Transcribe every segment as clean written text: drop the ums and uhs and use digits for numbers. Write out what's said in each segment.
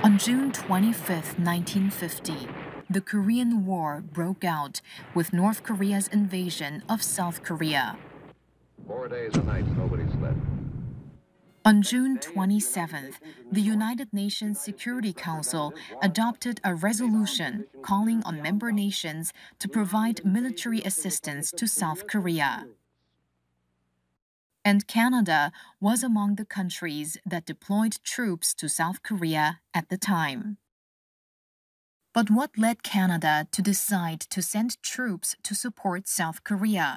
On June 25, 1950, the Korean War broke out with North Korea's invasion of South Korea. 4 days and nights, nobody slept. On June 27th, the United Nations Security Council adopted a resolution calling on member nations to provide military assistance to South Korea. And Canada was among the countries that deployed troops to South Korea at the time. But what led Canada to decide to send troops to support South Korea?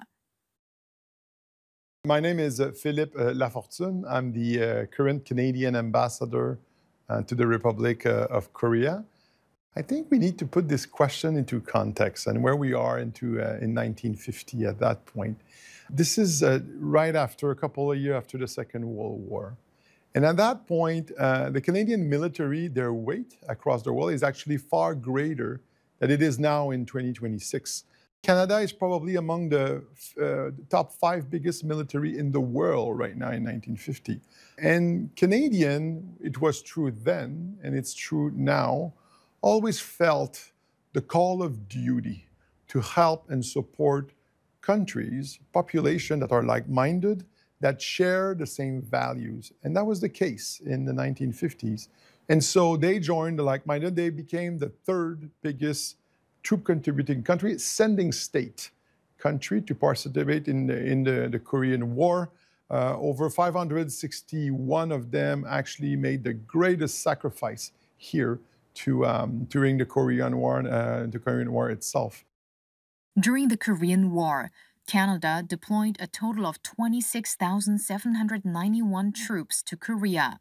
My name is Philippe Lafortune. I'm the current Canadian ambassador to the Republic of Korea. I think we need to put this question into context and where we are in 1950 at that point. This is right after a couple of years after the Second World War. And at that point, the Canadian military, their weight across the world is actually far greater than it is now in 2026. Canada is probably among the top 5 biggest military in the world right now in 1950. And Canadian, it was true then, and it's true now, always felt the call of duty to help and support countries, populations that are like-minded, that share the same values. And that was the case in the 1950s. And so they joined the like-minded. They became the 3rd biggest troop-contributing country, sending state country to participate in the Korean War. Over 561 of them actually made the greatest sacrifice here during the Korean War itself. During the Korean War, Canada deployed a total of 26,791 troops to Korea.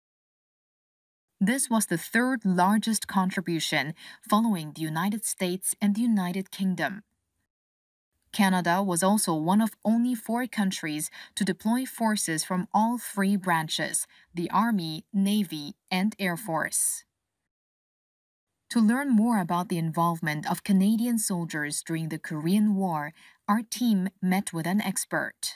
This was the 3rd largest contribution following the United States and the United Kingdom. Canada was also one of only 4 countries to deploy forces from all 3 branches, the Army, Navy, and Air Force. To learn more about the involvement of Canadian soldiers during the Korean War, our team met with an expert.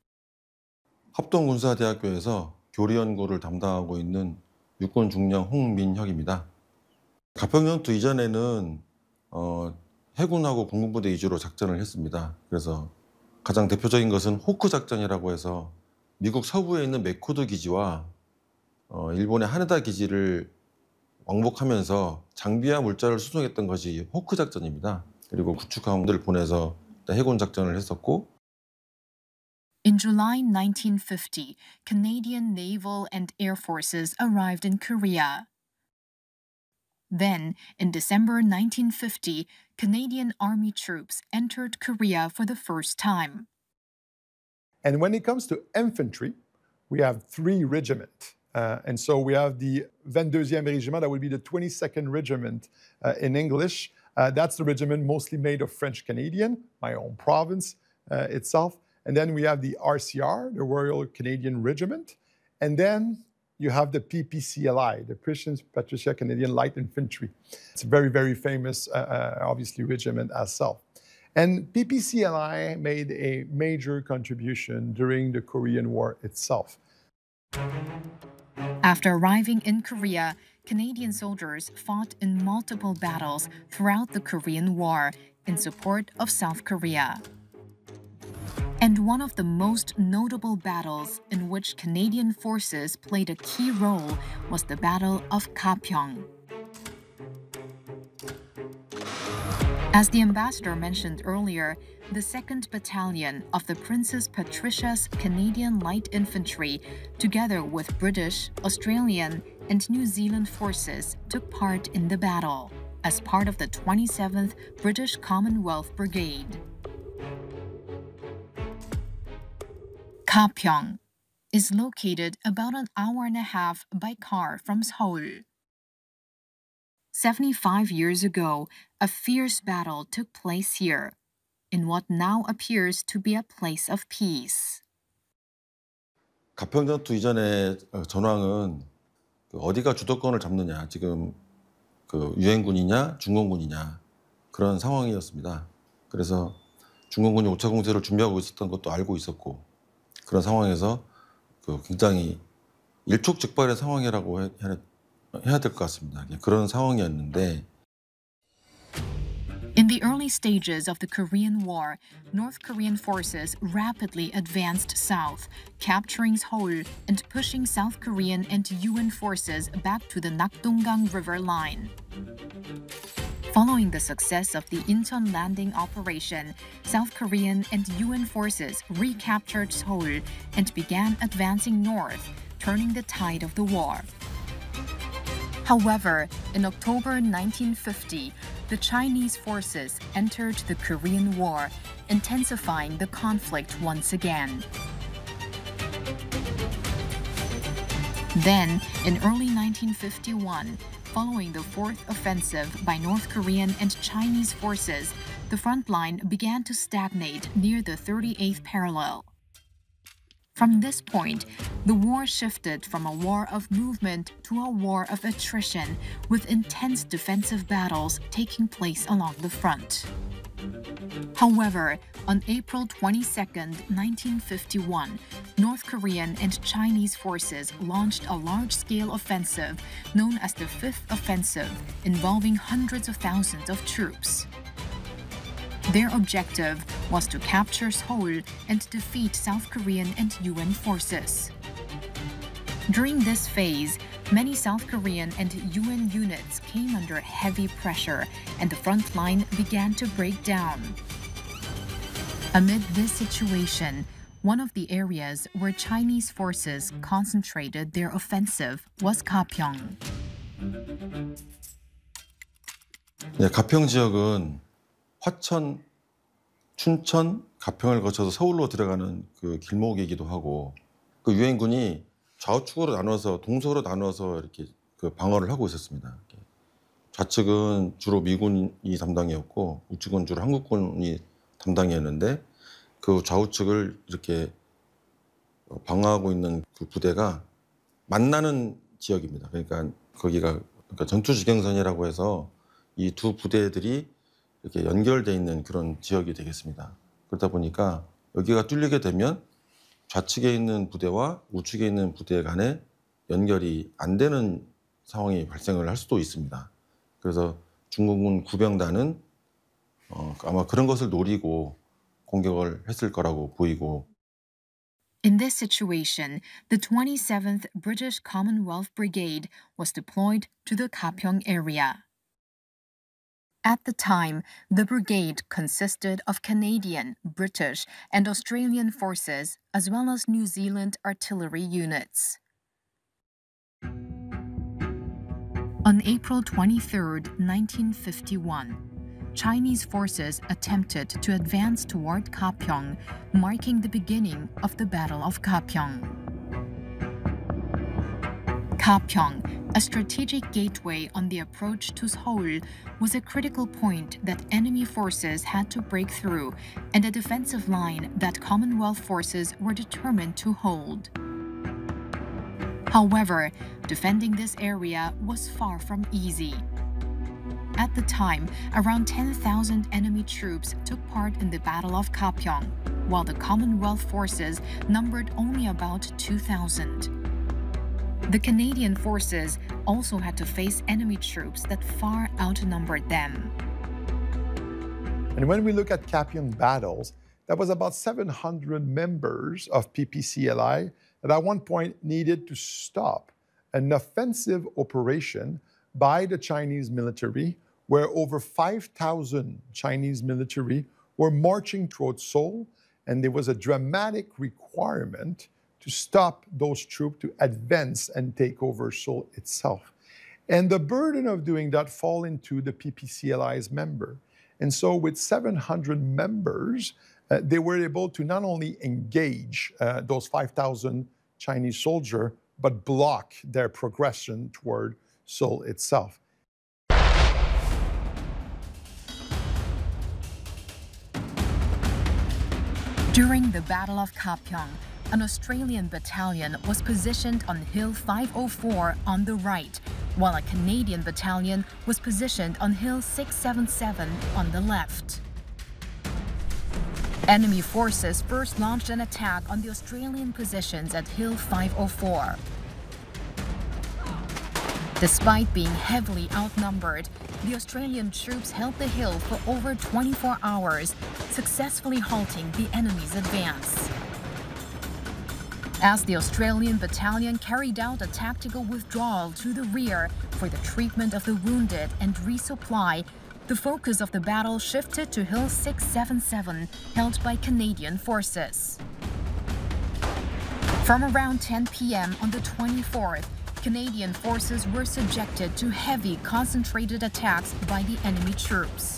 합동군사대학교에서 교리연구를 담당하고 있는 육군 중령 홍민혁입니다. 가평전투 이전에는 해군하고 공군부대 위주로 작전을 했습니다. 그래서 가장 대표적인 것은 호크 작전이라고 해서 미국 서부에 있는 맥코드 기지와 일본의 하네다 기지를 왕복하면서 장비와 물자를 수송했던 것이 호크 작전입니다. 그리고 구축함들을 보내서 해군 작전을 했었고. In July 1950, Canadian naval and air forces arrived in Korea. Then, in December 1950, Canadian Army troops entered Korea for the first time. And when it comes to infantry, we have 3 regiments. And so we have the 22e Regiment, that would be the 22nd Regiment in English. That's the regiment mostly made of French-Canadian, my own province itself. And then we have the RCR, the Royal Canadian Regiment. And then you have the PPCLI, the Prussian Patricia Canadian Light Infantry. It's a very, very famous, obviously, regiment as well. And PPCLI made a major contribution during the Korean War itself. After arriving in Korea, Canadian soldiers fought in multiple battles throughout the Korean War in support of South Korea. And one of the most notable battles in which Canadian forces played a key role was the Battle of Gapyeong. As the ambassador mentioned earlier, the 2nd Battalion of the Princess Patricia's Canadian Light Infantry, together with British, Australian, and New Zealand forces, took part in the battle as part of the 27th British Commonwealth Brigade. Gapyeong is located about an hour and a half by car from Seoul. 75 years ago, a fierce battle took place here, in what now appears to be a place of peace. 가평전투 이전의 전황은 어디가 주도권을 잡느냐, 지금 유엔군이냐 중공군이냐 그런 상황이었습니다. 그래서 중공군이 5차 공세를 준비하고 있었던 것도 알고 있었고, 그런 상황에서 굉장히 일촉즉발의 상황이라고 해야 될 것 같습니다. 그런 상황이었는데 In the early stages of the Korean War, North Korean forces rapidly advanced south, capturing Seoul and pushing South Korean and UN forces back to the Nakdongang River line. Following the success of the Incheon landing operation, South Korean and UN forces recaptured Seoul and began advancing north, turning the tide of the war. However, in October 1950, the Chinese forces entered the Korean War, intensifying the conflict once again. Then, in early 1951, following the fourth offensive by North Korean and Chinese forces, the front line began to stagnate near the 38th parallel. From this point, the war shifted from a war of movement to a war of attrition, with intense defensive battles taking place along the front. However, on April 22, 1951, North Korean and Chinese forces launched a large-scale offensive known as the Fifth Offensive, involving hundreds of thousands of troops. Their objective was to capture Seoul and defeat South Korean and UN forces. During this phase, many South Korean and UN units came under heavy pressure, and the front line began to break down. Amid this situation, one of the areas where Chinese forces concentrated their offensive was Gapyeong. 네, 가평 지역은 화천, 춘천, 가평을 거쳐서 서울로 들어가는 그 길목이기도 하고, 그 유엔군이 좌우측으로 나눠서 동서로 나눠서 이렇게 그 방어를 하고 있었습니다. 좌측은 주로 미군이 담당이었고 우측은 주로 한국군이 담당이었는데, 그 좌우측을 이렇게 방어하고 있는 그 부대가 만나는 지역입니다. 그러니까 거기가 전투지경선이라고 해서 이 두 부대들이 이렇게 연결되어 있는 그런 지역이 되겠습니다. 그러다 보니까 여기가 뚫리게 되면 좌측에 있는 부대와 우측에 있는 부대 간에 연결이 안 되는 상황이 발생을 할 수도 있습니다. 그래서 중국군 구병단은 아마 그런 것을 노리고 공격을 했을 거라고 보이고. In this situation, the 27th British Commonwealth Brigade was deployed to the Gapyeong area. At the time, the brigade consisted of Canadian, British, and Australian forces, as well as New Zealand artillery units. On April 23, 1951, Chinese forces attempted to advance toward Gapyeong, marking the beginning of the Battle of Gapyeong. Gapyeong, a strategic gateway on the approach to Seoul, was a critical point that enemy forces had to break through, and a defensive line that Commonwealth forces were determined to hold. However, defending this area was far from easy. At the time, around 10,000 enemy troops took part in the Battle of Gapyeong, while the Commonwealth forces numbered only about 2,000. The Canadian forces also had to face enemy troops that far outnumbered them. And when we look at Gapyeong battles, that was about 700 members of PPCLI that at one point needed to stop an offensive operation by the Chinese military, where over 5,000 Chinese military were marching towards Seoul, and there was a dramatic requirement to stop those troops to advance and take over Seoul itself. And the burden of doing that fall into the PPCLI's member. And so with 700 members, they were able to not only engage those 5,000 Chinese soldiers, but block their progression toward Seoul itself. During the Battle of Gapyeong, an Australian battalion was positioned on Hill 504 on the right, while a Canadian battalion was positioned on Hill 677 on the left. Enemy forces first launched an attack on the Australian positions at Hill 504. Despite being heavily outnumbered, the Australian troops held the hill for over 24 hours, successfully halting the enemy's advance. As the Australian battalion carried out a tactical withdrawal to the rear for the treatment of the wounded and resupply, the focus of the battle shifted to Hill 677, held by Canadian forces. From around 10 p.m. on the 24th, Canadian forces were subjected to heavy concentrated attacks by the enemy troops.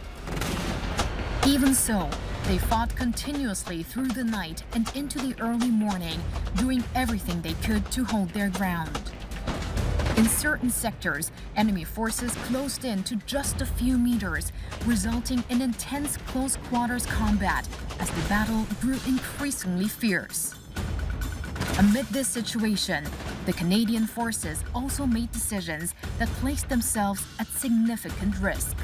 Even so, they fought continuously through the night and into the early morning, doing everything they could to hold their ground. In certain sectors, enemy forces closed in to just a few meters, resulting in intense close-quarters combat as the battle grew increasingly fierce. Amid this situation, the Canadian forces also made decisions that placed themselves at significant risk.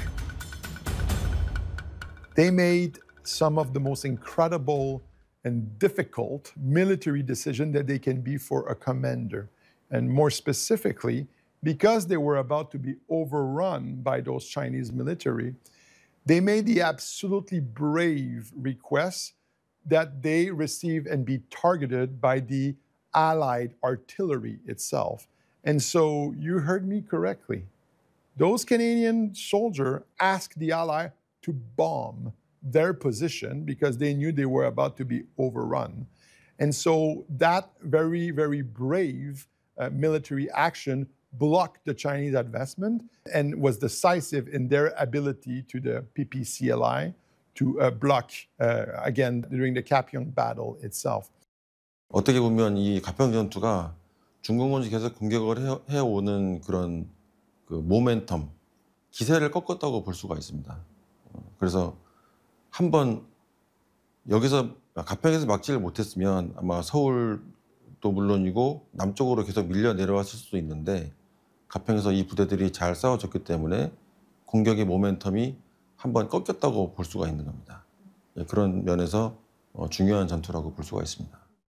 They made some of the most incredible and difficult military decisions that they can be for a commander. And more specifically, because they were about to be overrun by those Chinese military, they made the absolutely brave request that they receive and be targeted by the Allied artillery itself. And so you heard me correctly. Those Canadian soldiers asked the Ally to bomb their position because they knew they were about to be overrun. And so that very, very brave military action blocked the Chinese advancement and was decisive in their ability to the PPCLI to block, again, during the Kapyong battle itself. 어떻게 보면 이 가평 전투가 중공군이 계속 공격을 해오는 그런 그 모멘텀, 기세를 꺾었다고 볼 수가 있습니다. 그래서 한번 여기서 가평에서 막지를 못했으면 아마 서울도 물론이고 남쪽으로 계속 밀려 내려왔을 수도 있는데 가평에서 이 부대들이 잘 싸워줬기 때문에 공격의 모멘텀이 한번 꺾였다고 볼 수가 있는 겁니다. 그런 면에서 중요한 전투라고 볼 수가 있습니다.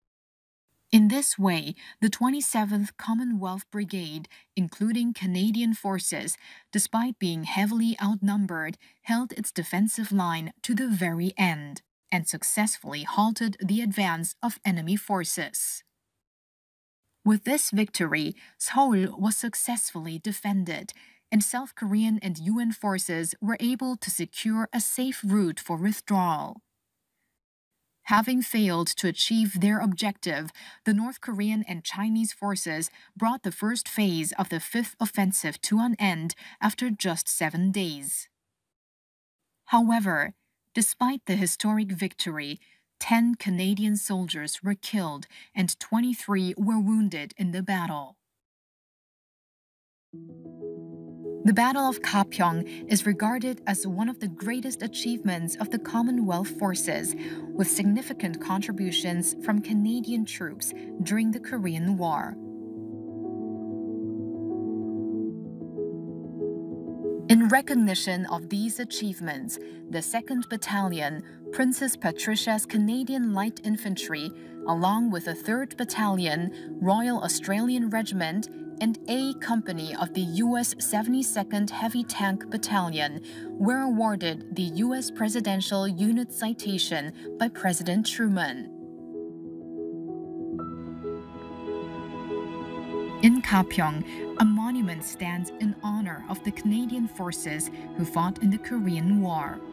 In this way, the 27th Commonwealth Brigade, including Canadian forces, despite being heavily outnumbered, held its defensive line to the very end and successfully halted the advance of enemy forces. With this victory, Seoul was successfully defended, and South Korean and UN forces were able to secure a safe route for withdrawal. Having failed to achieve their objective, the North Korean and Chinese forces brought the first phase of the Fifth Offensive to an end after just 7 days. However, despite the historic victory, 10 Canadian soldiers were killed and 23 were wounded in the battle. The Battle of Kapyong is regarded as one of the greatest achievements of the Commonwealth forces, with significant contributions from Canadian troops during the Korean War. In recognition of these achievements, the 2nd Battalion, Princess Patricia's Canadian Light Infantry, along with the 3rd Battalion, Royal Australian Regiment, and A Company of the U.S. 72nd Heavy Tank Battalion were awarded the U.S. Presidential Unit Citation by President Truman. In Kapyong, a monument stands in honor of the Canadian forces who fought in the Korean War.